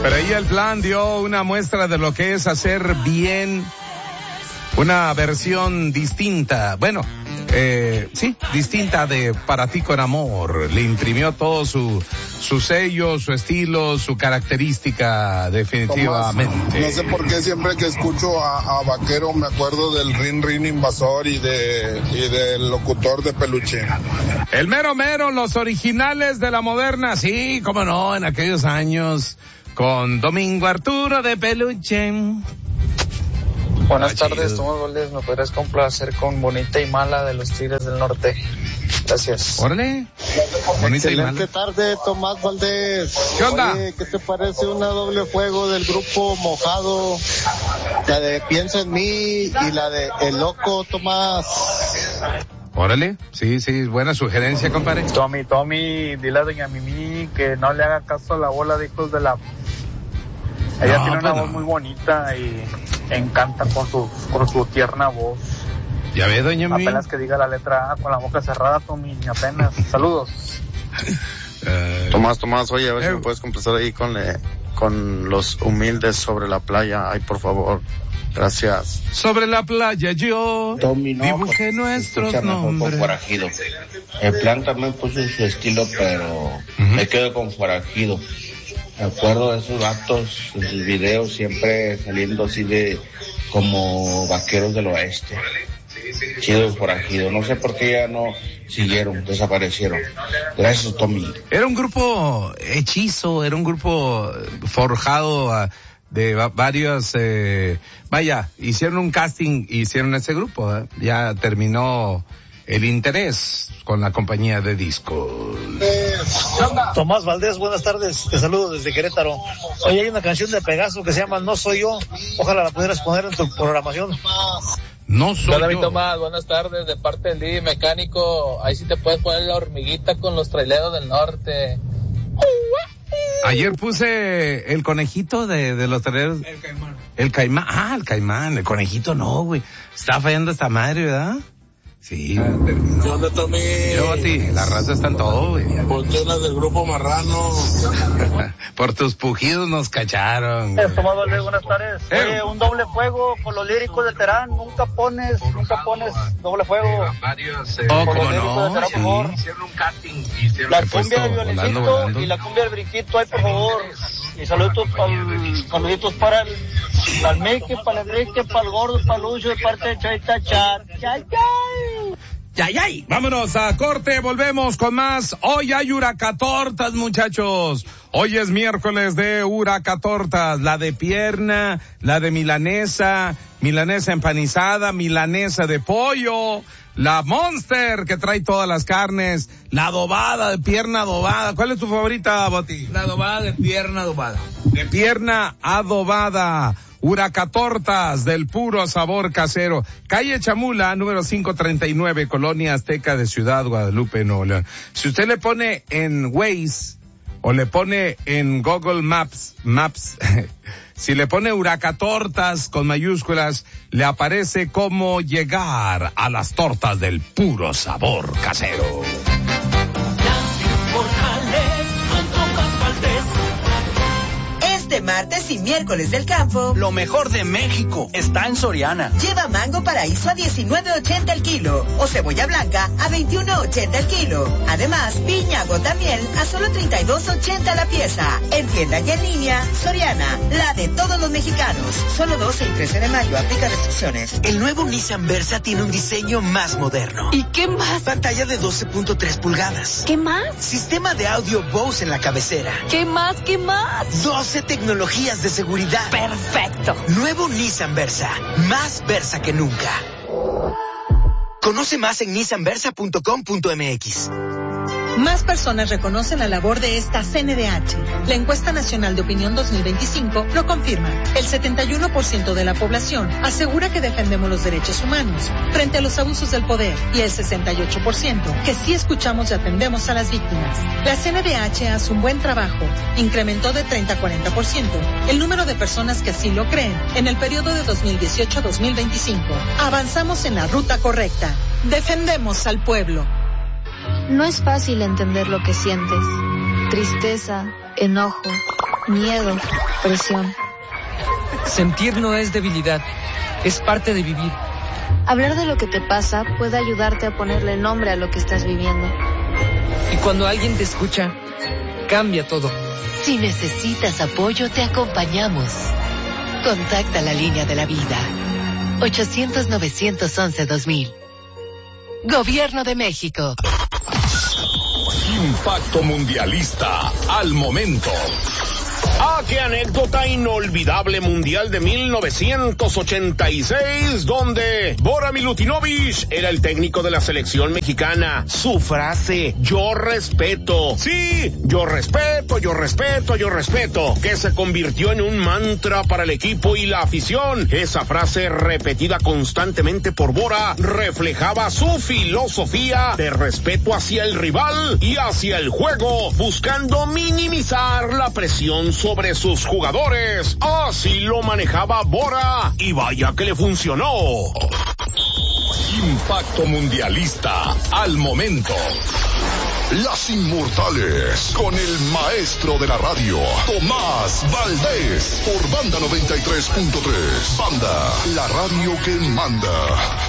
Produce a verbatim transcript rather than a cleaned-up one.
Pero ahí el plan dio una muestra de lo que es hacer bien una versión distinta. Bueno, eh, sí, distinta de Para ti con amor. Le imprimió todo su, su sello, su estilo, su característica, definitivamente. Tomás, no sé por qué siempre que escucho a, a Vaquero me acuerdo del Rin Rin Invasor y de y del locutor de Peluche. El mero mero, los originales de la moderna, sí, cómo no, en aquellos años, con Domingo Arturo de Peluche. Buenas Ah, tardes, chido. Tomás Valdés, ¿me podrías complacer con Bonita y Mala de los Tigres del Norte? Gracias. Órale. Bonita y Excelente mala. tarde, Tomás Valdés. ¿Qué onda? Oye, ¿qué te parece una doble fuego del grupo Mojado? La de Piensa en mí y la de El Loco, Tomás. Órale, sí, sí, buena sugerencia, compadre. Tommy, Tommy, dile a doña Mimi que no le haga caso a la bola de hijos de la... Ella No, tiene una pues voz no. muy bonita y encanta con su, con su tierna voz. Ya ve, doña Mimi. Apenas que diga la letra A con la boca cerrada, Tommy, apenas. Saludos. Eh, Tomás, Tomás, oye, a ver Eh. si me puedes complacer ahí con, eh, con Los Humildes sobre la playa. Ay, por favor. Gracias. Sobre la playa yo Tommy, no, dibujé pues, nuestros escucha mejor con nombres. Forajido. El plan también puso su estilo, pero me quedo con Forajido. Me acuerdo de esos actos, sus videos siempre saliendo así de como vaqueros del oeste. Chido Forajido. No sé por qué ya no siguieron, desaparecieron. Gracias, Tommy. Era un grupo hechizo, era un grupo forjado a, de va- varios, eh, vaya, hicieron un casting, hicieron ese grupo, ¿eh? Ya terminó el interés con la compañía de discos. Tomás Valdés, buenas tardes, te saludo desde Querétaro. Hoy hay una canción de Pegaso que se llama No Soy Yo, ojalá la pudieras poner en tu programación. No soy Hola, mi yo. Tomás, buenas tardes, de parte del Didi Mecánico. Ahí sí te puedes poner la hormiguita con los traileros del norte. Ayer puse el conejito de, de los terreros. El caimán. El caimán, ah, el caimán, el conejito no, güey. Está fallando esta madre, ¿verdad? Sí. ¿Qué onda, Tommy? Yo, a ti, la raza está en todo, güey. Ponte una del grupo Marrano. Por tus pujidos nos cacharon. güey. Tomás Valdés, buenas tardes. Eh. Oye, un doble fuego con los líricos de Terán, nunca pones, nunca pones doble fuego. Oh, Con cómo los líricos de no, Terán, por favor. sí. La He cumbia puesto del volando, violincito volando. y la cumbia del brinquito, ahí por favor. Y saluditos, pa'l, saluditos para el, para el Mickey, para el Enrique, para el Gordo, para el Lucio, de parte de Chaita Char. ¡Chay, chay! ¡Ya, ya! Vámonos a corte, volvemos con más. Hoy hay huracatortas, muchachos. Hoy es miércoles de huracatortas. La de pierna, la de milanesa, milanesa empanizada, milanesa de pollo, la Monster que trae todas las carnes, la adobada de pierna adobada. ¿Cuál es tu favorita, Boti? La adobada de pierna adobada. De pierna adobada. Huracatortas del puro sabor casero. Calle Chamula, número quinientos treinta y nueve, Colonia Azteca de Ciudad Guadalupe, Nuevo León. Si usted le pone en Waze o le pone en Google Maps, Maps, si le pone Huracatortas con mayúsculas, le aparece cómo llegar a las tortas del puro sabor casero. Este martes y miércoles del campo, Lo mejor de México está en Soriana. lleva mango paraíso a diecinueve ochenta el kilo o cebolla blanca a veintiuno ochenta el kilo. Además, piña gotamiel a solo treinta y dos ochenta la pieza. En tienda y en línea, Soriana, la de todos los mexicanos. Solo doce y trece de mayo, aplica restricciones. El nuevo Nissan Versa tiene un diseño más moderno. ¿Y qué más? Pantalla de doce punto tres pulgadas. ¿Qué más? Sistema de audio Bose en la cabecera. ¿Qué más? ¿Qué más? doce tecnologías de seguridad. Perfecto. Nuevo Nissan Versa. Más Versa que nunca. Conoce más en nissan versa punto com punto m x. Más personas reconocen la labor de esta C N D H. La encuesta nacional de opinión dos mil veinticinco lo confirma. El setenta y uno por ciento de la población asegura que defendemos los derechos humanos frente a los abusos del poder y el sesenta y ocho por ciento que sí escuchamos y atendemos a las víctimas. La C N D H hace un buen trabajo. Incrementó de treinta a cuarenta por ciento el número de personas que así lo creen en el periodo de dos mil dieciocho a dos mil veinticinco. Avanzamos en la ruta correcta. Defendemos al pueblo. No es fácil entender lo que sientes. Tristeza, enojo, miedo, presión. Sentir no es debilidad, es parte de vivir. Hablar de lo que te pasa puede ayudarte a ponerle nombre a lo que estás viviendo. Y cuando alguien te escucha, cambia todo. Si necesitas apoyo, te acompañamos. Contacta la línea de la vida. ochocientos, novecientos once, dos mil. Gobierno de México. Impacto Mundialista al momento. ¡Ah, qué anécdota inolvidable mundial de mil novecientos ochenta y seis, donde Bora Milutinovic era el técnico de la selección mexicana! Su frase, yo respeto, sí, yo respeto, yo respeto, yo respeto, que se convirtió en un mantra para el equipo y la afición. Esa frase repetida constantemente por Bora reflejaba su filosofía de respeto hacia el rival y hacia el juego, buscando minimizar la presión sobre sus jugadores. Así lo manejaba Bora y vaya que le funcionó. Impacto Mundialista al momento. Las Inmortales, con el maestro de la radio, Tomás Valdés, por Banda noventa y tres punto tres. Banda, la radio que manda.